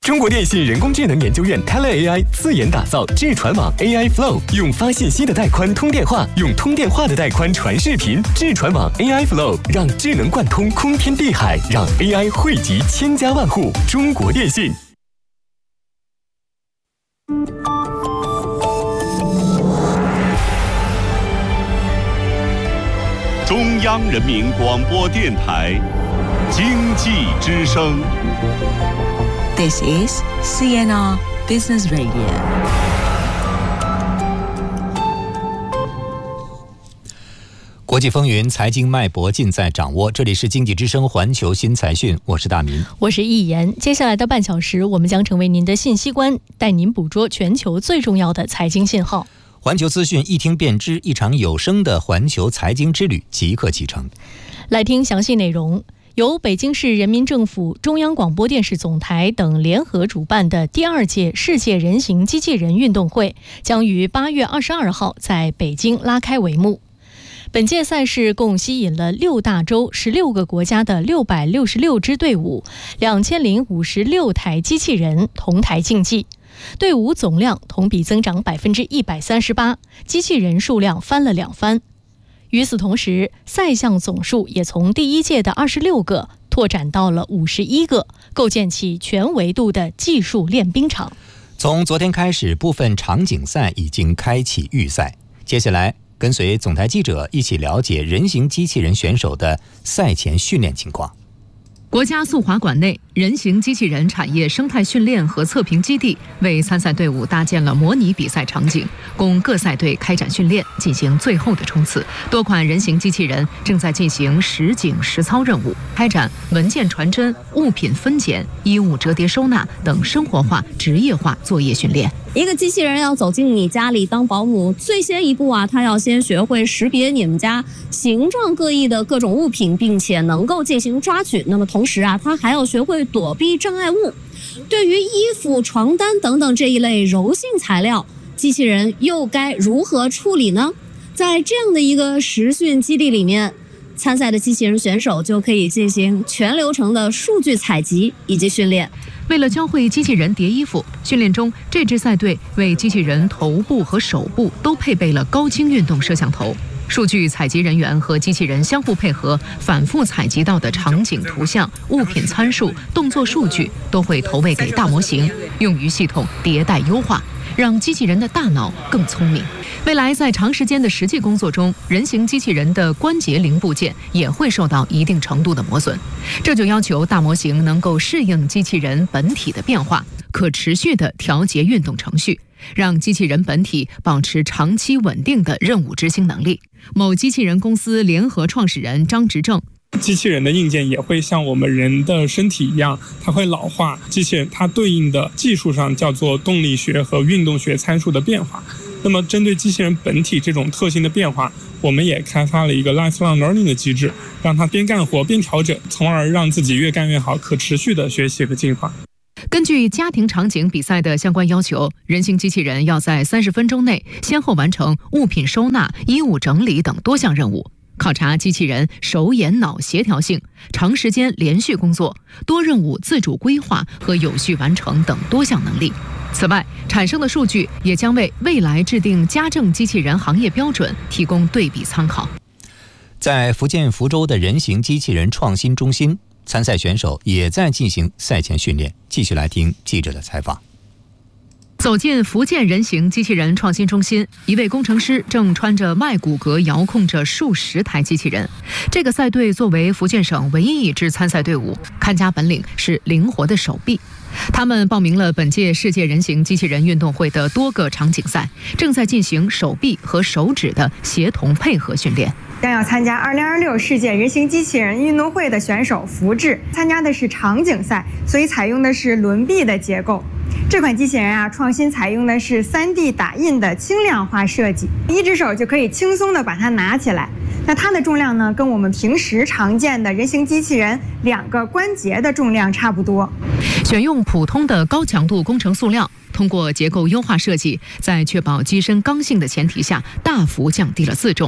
中国电信人工智能研究院 TeleAI 自研打造智传网 AI Flow， 用发信息的带宽通电话，用通电话的带宽传视频。智传网 AI Flow 让智能贯通空天地海，让 AI 汇集千家万户。中国电信。 中央人民广播电台经济之声。 This is CNR Business Radio。 国际风云，财经脉搏尽在掌握。这里是经济之声环球新财讯，我是大民， 我是易言。接下来的半小时，我们将成为您的信息官，带您捕捉全球最重要的财经信号。 环球资讯一听便知，一场有声的环球财经之旅即刻启程。 来听详细内容。由北京市人民政府、中央广播电视总台等联合主办的第2届世界人形机器人运动会将于8月22号在北京拉开帷幕。本届赛事共吸引了6大洲16个国家的666支队伍，2056台机器人同台竞技，队伍总量同比增长138%，机器人数量翻了2番。与此同时，赛项总数也从第1届的26个拓展到了51个，构建起全维度的技术练兵场。 从昨天开始，部分场景赛已经开启预赛。接下来跟随总台记者一起了解人形机器人选手的赛前训练情况。 国家速滑馆内，人形机器人产业生态训练和测评基地为参赛队伍搭建了模拟比赛场景，供各赛队开展训练，进行最后的冲刺。多款人形机器人正在进行实景实操任务，开展文件传真、物品分拣、衣物折叠收纳等生活化、职业化作业训练。 一个机器人要走进你家里当保姆，最先一步它要先学会识别你们家形状各异的各种物品，并且能够进行抓取。那么同时它还要学会躲避障碍物。对于衣服、床单等等这一类柔性材料，机器人又该如何处理呢？在这样的一个实训基地里面，参赛的机器人选手就可以进行全流程的数据采集以及训练。 为了教会机器人叠衣服，训练中这支赛队为机器人头部和手部都配备了高精运动摄像头。数据采集人员和机器人相互配合，反复采集到的场景图像、物品参数、动作数据都会投喂给大模型，用于系统迭代优化，让机器人的大脑更聪明。未来在长时间的实际工作中，人形机器人的关节零部件也会受到一定程度的磨损，这就要求大模型能够适应机器人本体的变化，可持续地调节运动程序，让机器人本体保持长期稳定的任务执行能力。某机器人公司联合创始人张执政， 机器人的硬件也会像我们人的身体一样，它会老化。机器人它对应的技术上叫做动力学和运动学参数的变化。那么针对机器人本体这种特性的变化，我们也开发了一个 lifelong learning 的机制，让它边干活边调整，从而让自己越干越好，可持续的学习和进化。 根据家庭场景比赛的相关要求，人形机器人要在30分钟内先后完成物品收纳、衣物整理等多项任务，考察机器人手眼脑协调性、长时间连续工作、多任务自主规划和有序完成等多项能力。此外，产生的数据也将为未来制定家政机器人行业标准提供对比参考。 在福建福州的人形机器人创新中心，参赛选手也在进行赛前训练。继续来听记者的采访。 走进福建人形机器人创新中心，一位工程师正穿着麦骨骼遥控着数十台机器人。这个赛队作为福建省唯一一支参赛队伍，看家本领是灵活的手臂。他们报名了本届世界人形机器人运动会的多个场景赛，正在进行手臂和手指的协同配合训练。 将要参加2026世界人形机器人运动会的选手福智参加的是场景赛，所以采用的是轮臂的结构。这款机器人创新采用的是3D 打印的轻量化设计，一只手就可以轻松地把它拿起来。那它的重量呢，跟我们平时常见的人形机器人2个关节的重量差不多。 选用普通的高强度工程塑料，通过结构优化设计，在确保机身刚性的前提下，大幅降低了自重。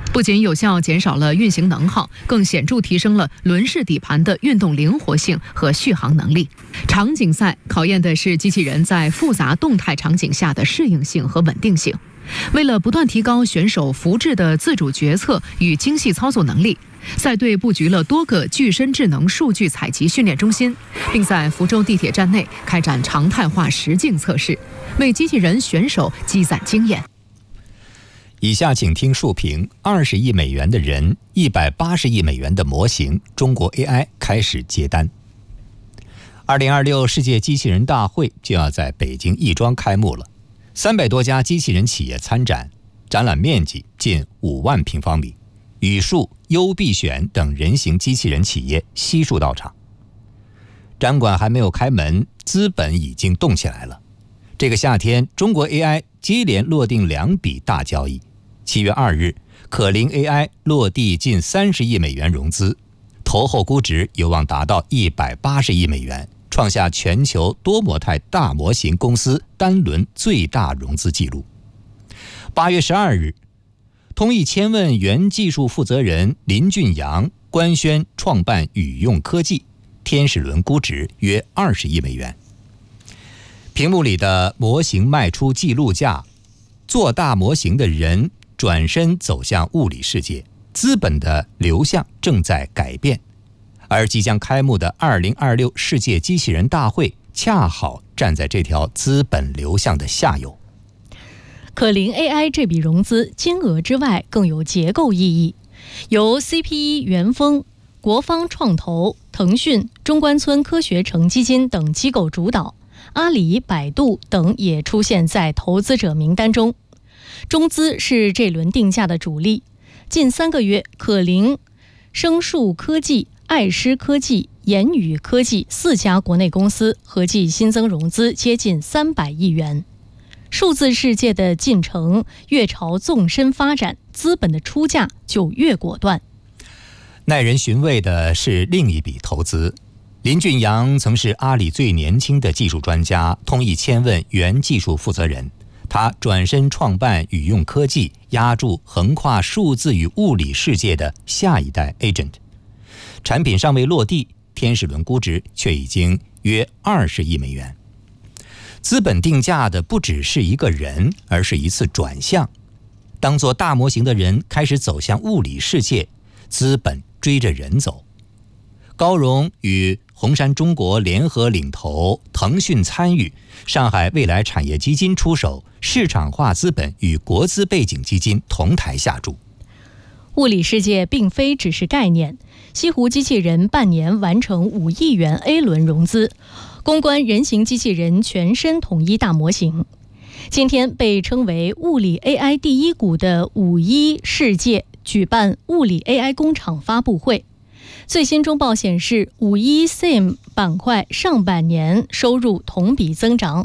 不仅有效减少了运行能耗，更显著提升了轮式底盘的运动灵活性和续航能力。场景赛考验的是机器人在复杂动态场景下的适应性和稳定性。为了不断提高选手福智的自主决策与精细操作能力，赛队布局了多个具身智能数据采集训练中心，并在福州地铁站内开展常态化实境测试，为机器人选手积攒经验。 以下请听述评：20亿美元的人，180亿美元的模型，中国 AI 开始接单。2026世界机器人大会就要在北京亦庄开幕了，300多家机器人企业参展，展览面积近5万平方米，宇树、优必选等人形机器人企业悉数到场。展馆还没有开门，资本已经动起来了。这个夏天，中国 AI 接连落定2笔大交易。7月2日，可伶 AI 落地近30亿美元融资，投后估值有望达到180亿美元，创下全球多模态大模型公司单轮最大融资纪录。8月12日，通义千问原技术负责人林俊阳官宣创办宇用科技，天使轮估值约20亿美元。屏幕里的模型卖出记录价，做大模型的人转身走向物理世界，资本的流向正在改变，而即将开幕的2026世界机器人大会恰好站在这条资本流向的下游。 可伶 AI 这笔融资金额之外更有结构意义，由 CPE 元丰、国方创投、腾讯、中关村科学城基金等机构主导，阿里、百度等也出现在投资者名单中。中资是这轮定价的主力。近3个月，可伶、生树科技、爱诗科技、言语科技4家国内公司合计新增融资接近300亿元。数字世界的进程越朝纵深发展，资本的出价就越果断。 耐人寻味的是另一笔投资。林俊阳曾是阿里最年轻的技术专家，通义千问原技术负责人。他转身创办宇用科技，压住横跨数字与物理世界的下一代 Agent。 产品尚未落地，天使轮估值却已经约20亿美元。资本定价的不只是一个人，而是一次转向。当做大模型的人开始走向物理世界，资本追着人走。高融与红杉中国联合领投，腾讯参与，上海未来产业基金出手，市场化资本与国资背景基金同台下注。 物理世界并非只是概念，西湖机器人半年完成5亿元 A 轮融资，攻关人形机器人全身统一大模型。今天被称为物理 AI 第一股的51世界举办物理 AI 工厂发布会。最新中报显示，51 SIM 板块上半年收入同比增长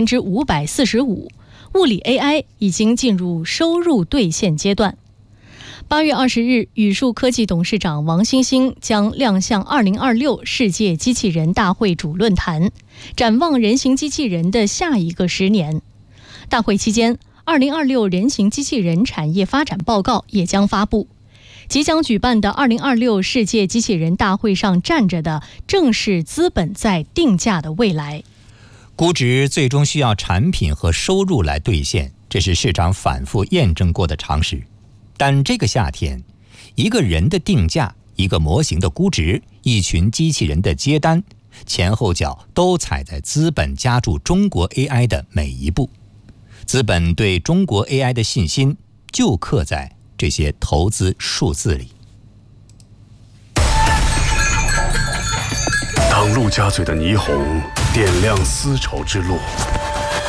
545%，物理 AI 已经进入收入兑现阶段。8月20日，宇树科技董事长王星星将亮相2026世界机器人大会主论坛，展望人形机器人的下一个10年。大会期间，2026人形机器人产业发展报告也将发布。即将举办的2026世界机器人大会上站着的，正是资本在定价的未来。 估值最终需要产品和收入来兑现，这是市场反复验证过的常识。但这个夏天，一个人的定价，一个模型的估值，一群机器人的接单，前后脚都踩在资本加注中国 AI 的每一步。资本对中国 AI 的信心就刻在这些投资数字里。 当陆家嘴的霓虹点亮丝绸之路，